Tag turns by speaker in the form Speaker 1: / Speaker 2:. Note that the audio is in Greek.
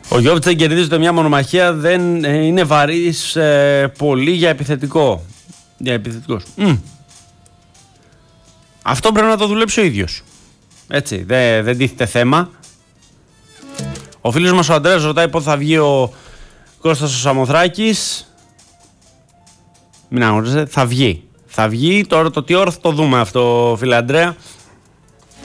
Speaker 1: Ο Γιώβιτς δεν κερδίζεται μια μονομαχία, δεν είναι βαρύς πολύ για επιθετικό. Για επιθετικός. Αυτό πρέπει να το δουλέψει ο ίδιος. Έτσι, δεν τίθεται θέμα. Ο φίλος μας ο Αντρέας ρωτάει πότε θα βγει ο Κώστας ο Σαμοθράκης. Μην αγωνίζετε, θα βγει. Θα βγει, τώρα το τι ώρα θα το δούμε αυτό, φίλε Αντρέα.